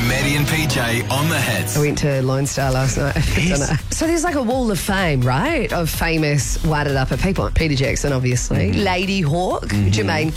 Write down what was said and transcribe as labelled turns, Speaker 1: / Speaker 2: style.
Speaker 1: Maddie and PJ on the hits.
Speaker 2: I went to Lone Star last night.
Speaker 1: Yes.
Speaker 2: So there's like a wall of fame, right? Of famous Wadadapa people. Peter Jackson, obviously. Lady Hawk, Jermaine